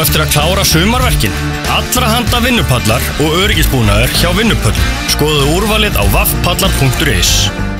eftir að klára sumarverkin. Allra handa vinnupallar og öryggisbúnaður hjá Vinnupöllum. Skoðuðu úrvalið á vaffpallar.is.